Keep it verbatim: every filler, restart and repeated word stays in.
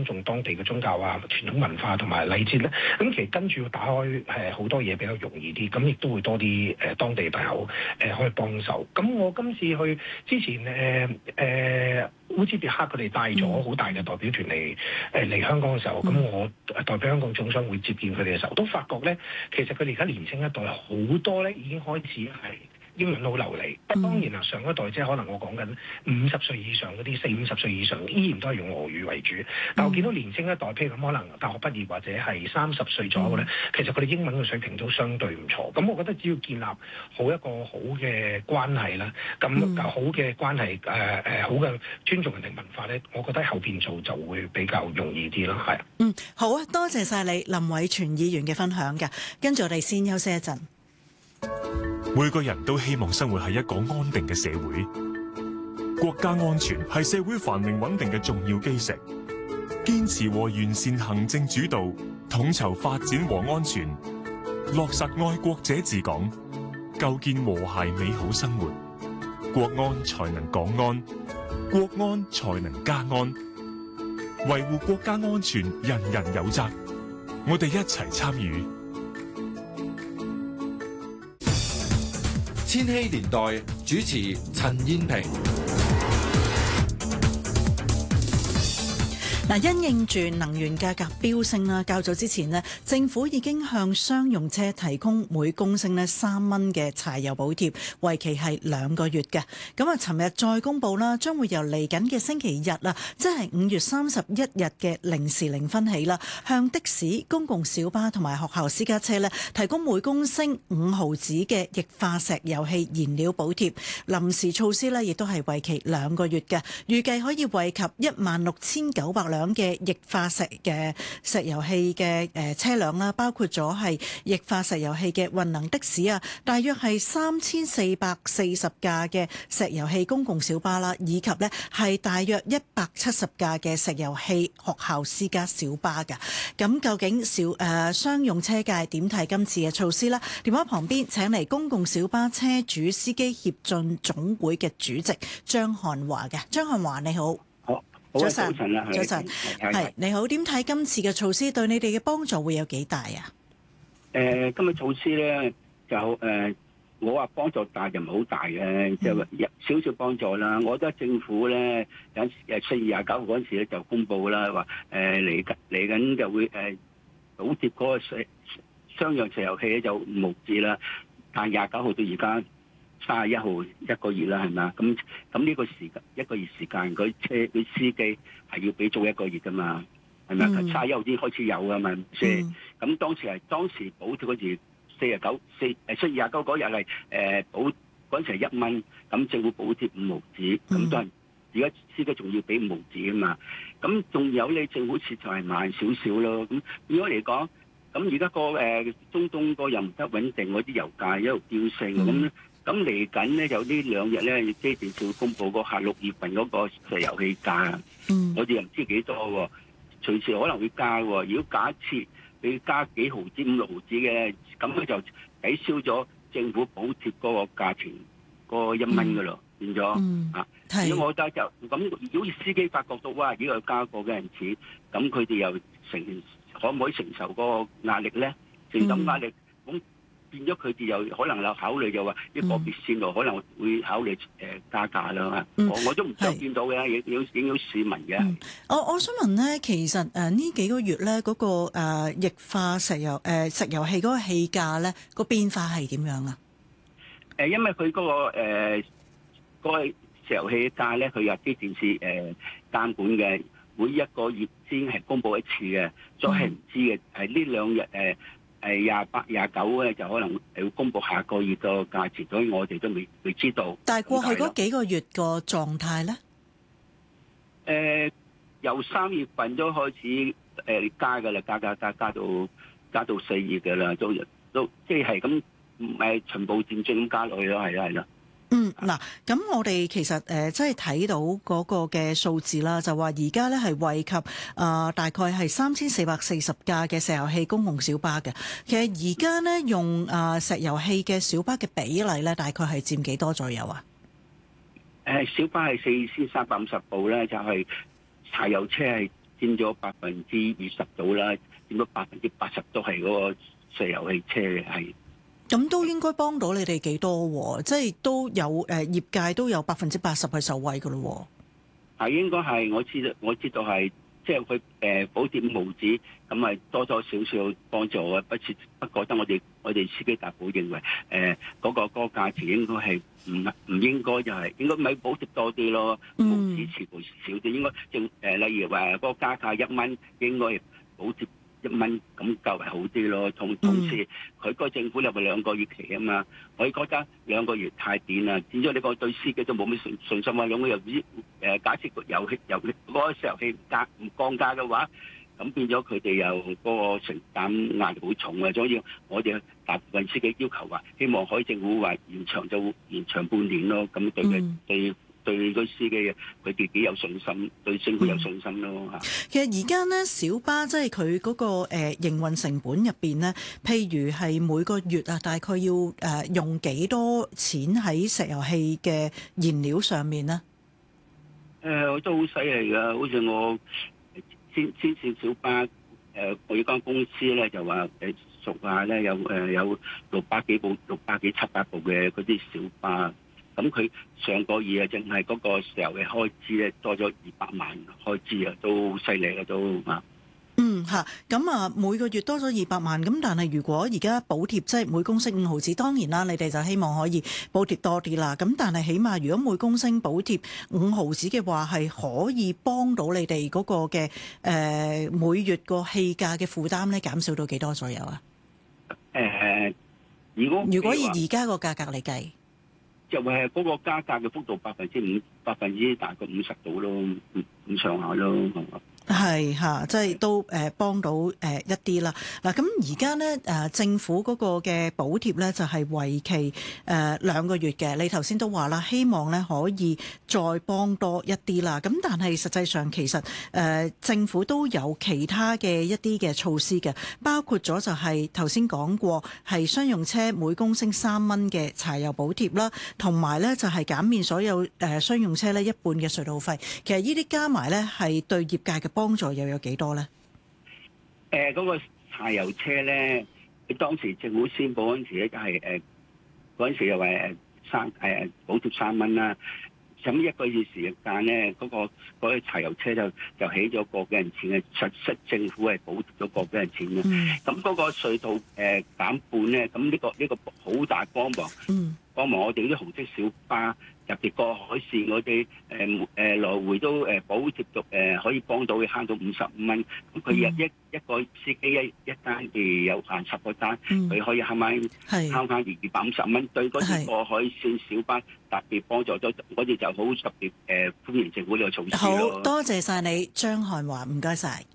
尊重當地嘅宗教啊、傳統文化同埋禮節咧，咁其實跟住要打開誒好多嘢比較容易啲，咁亦都會多啲誒當地朋友誒可以幫手。咁我今次去之前誒誒烏茲別克佢哋帶咗好大嘅代表團嚟誒嚟香港嘅時候，咁、嗯、我代表香港總商會接見佢哋嘅時候，都發覺咧，其實佢哋而家年輕一代好多咧已經開始係英文好流利。不過當然啦，上一代即係可能我講緊五十歲以上嗰啲，四五十歲以上依然都係用俄語為主。但我見到年輕一代，譬如咁可能大學畢業或者係三十歲左右咧，其實佢哋英文嘅水平都相對唔錯。咁我覺得只要建立好一個好嘅關係啦，咁好嘅關係誒誒好嘅尊重人哋文化咧，我覺得後邊做就會比較容易啲咯，係。 嗯，好啊，多謝晒你林偉全議員嘅分享㗎。跟住我哋先休息一陣。 每個人都希望生活喺一個安定嘅社會，國家安全係社會繁榮穩定嘅重要基石。堅持和完善行政主導，統籌發展和安全，落實愛國者治港，構建和諧美好生活，國安才能港安，國安才能家安。維護國家安全，人人有責。我哋一齊參與。 千禧年代主持陳燕萍。 嗱，因應住能源價格飆升啦，較早之前呢，政府已經向商用車提供每公升呢三蚊嘅柴油補貼，為期係兩個月嘅。咁啊，尋日再公布啦，將會由嚟緊嘅星期日啊，即係五月三十一日嘅零時零分起啦，向的士、公共小巴同埋學校私家車呢提供每公升五毫子嘅液化石油氣燃料補貼。臨時措施呢亦都係為期兩個月嘅，預計可以惠及一萬六千九百輛嘅液化石嘅石油氣嘅誒車輛啦，包括咗係液化石油氣嘅混能的士啊，大約係三千四百四十架嘅石油氣公共小巴啦，以及呢係大約一百七十架嘅石油氣學校私家小巴㗎。咁究竟小誒、呃、商用車界點睇今次嘅措施呢？電話旁邊請嚟公共小巴車主司機協進總會嘅主席張漢華嘅。張漢華你好。早晨，早晨，係你好。點睇今次嘅措施對你哋嘅幫助會有幾大啊？ 誒、呃，今日措施咧就誒、呃，我話幫助大就唔係好大嘅，即係少少幫助啦。我覺得政府咧有誒四月廿九號嗰陣時咧就公佈啦，話誒嚟緊嚟緊就會誒補貼嗰個商商用石油氣咧就無止啦，但係廿九號到而家三十一號一個月啦，係咪？咁咁呢個時間一個月時間，佢車佢司機係要俾早一個月噶嘛，係咪？三十一號先開始有噶嘛，即係咁當時係當時補貼嗰時四十九四誒七月廿九嗰日係誒補嗰陣時係一蚊，咁政府補貼五毫紙，咁都係而家司機仲要俾五毫紙啊嘛，咁仲有你政府設就係慢少少咯。咁如果嚟講，咁而家個誒中東個又唔得穩定，嗰啲油價一路飆升咁。嗯咁嚟緊咧，就呢兩日咧，機電署公佈嗰下六月份嗰個石油氣價，嗯、我哋又唔知幾多喎，隨時可能會加喎。如果假設你加幾毫子、五六毫子嘅，咁佢就抵消咗政府補貼嗰個價錢嗰個一蚊噶咯，變咗、嗯、啊。如果我覺得就咁，如果司機發覺到哇，呢個加過嘅人錢，咁佢哋又承可唔可以承受嗰個壓力咧？承受壓力咁。嗯變咗佢哋又可能有考慮，就話啲個別線路可能會考慮誒加價啦。嗯、我我都唔想見到嘅，影影影響市民嘅、嗯。 我我想問咧，其實誒呢、呃、幾個月咧嗰、那個誒、呃、液化石油誒、呃、石油氣嗰個氣價咧個變化係點樣啊？ 誒、呃，因為佢嗰、那個誒、呃那個石油氣價咧，佢有機電署誒監管嘅，每一個月先係公佈一次嘅，再係唔知嘅，係呢兩日誒。呃係廿八、廿九咧，就可能會公佈下個月個價錢，所以我哋都未未知道。 但係過去嗰幾個月個狀態咧？誒、 呃，由三月份都開始誒、呃、加㗎啦，加加加加到加到四月㗎啦，都都即係咁誒循步漸進咁加落去咯，係啦，係啦。 嗯，嗱，咁我哋其實誒，即係睇到嗰個嘅數字啦，就話而家咧係惠及啊、呃，大概係三千四百四十架嘅石油氣公共小巴嘅。其實而家咧用啊石油氣嘅小巴嘅比例咧，大概係佔幾多左右啊？誒、 呃，小巴係四千三百五十部咧，就係、是、柴油車係佔佔咗百分之二十到啦，佔咗百分之八十都係嗰個石油汽車嘅係。 咁都應該幫到你哋幾多喎？即係都有誒、呃、業界都有百分之八十係受惠㗎咯喎。 係應該係我知道，我知道係即係佢誒補貼五毫子，咁咪多多少少幫助啊。不切不過得我哋我哋司機大會認為誒嗰、呃那個嗰、那個價錢應該係唔唔應該就係、是、應該咪補貼多啲咯，毫子全部少啲。應該正誒、呃，例如話嗰個加價一蚊，應該補貼一蚊咁較為好啲咯。同同時，佢個政府又咪兩個月期啊嘛，我覺得兩個月太短啦。變咗你個對司機都冇咩信信心啊。用又啲誒，假設個油氣油嗰個石油氣唔加唔降價嘅話，咁變咗佢哋又嗰個承擔壓力好重啊。所以我哋大部分司機要求話，希望可以政府話延長就延長半年咯。咁對佢、嗯、對。對個司機佢自己有信心，對政府有信心咯嚇、嗯。 其實而家咧小巴即係佢嗰個誒、呃、營運成本入邊咧，譬如係每個月啊，大概要誒、呃、用幾多錢喺石油氣嘅燃料上面咧？ 誒、呃，都好犀利㗎，好似我先先線小巴誒、呃，我依間公司咧就話誒屬下咧有誒、呃、有六百幾部、六百幾七百部嘅嗰啲小巴。咁佢上個月啊，淨係嗰個石油嘅開支咧，多咗二百萬開支啊，都好犀利啊，都啊。 嗯嚇，咁啊每個月多咗二百萬，咁但係如果而家補貼即係每公升五毫子，當然啦，你哋就希望可以補貼多啲啦。咁但係起碼如果每公升補貼五毫子嘅話，係可以幫到你哋嗰個嘅誒、呃、每月個氣價嘅負擔咧，減少到幾多左右啊？ 誒、呃，如果如果以而家個價格嚟計。 就係嗰個加價嘅幅度百分之五，百分之大概五十度咯，咁上下咯。 係嚇，即係都誒幫到誒一啲啦。嗱，咁而家咧誒政府嗰個嘅補貼咧就係為期誒兩個月嘅。你頭先都話啦，希望咧可以再幫多一啲啦。咁但係實際上其實誒政府都有其他嘅一啲嘅措施嘅，包括咗就係頭先講過係商用車每公升三蚊嘅柴油補貼啦，同埋咧就係減免所有誒商用車咧一半嘅隧道費。其實呢啲加埋咧係對業界嘅幫助又有幾多咧？ 誒、呃，嗰、那個柴油車咧，當時政府宣佈嗰陣時咧，就係誒嗰陣時又話誒三誒補貼三蚊啦。咁一個月時間咧，嗰、那個嗰、那個柴油車就就起咗個幾銀錢嘅，實質政府係補貼咗個幾銀錢嘅。咁嗰、嗯、個隧道誒、呃、減半咧，咁呢、這個呢、這個好大幫忙。嗯，幫忙我哋啲紅色小巴。特別過海線，我哋誒誒來回都誒補貼到誒，可以幫到佢慳到五十五蚊。咁佢一一一個司機一一單嘅有限十個單，佢、嗯、可以慳翻慳翻二百五十蚊。對嗰啲過海線小巴特別幫助咗，我哋就好特別誒歡迎政府呢個措施咯。 好多謝晒你，張漢華，唔該晒。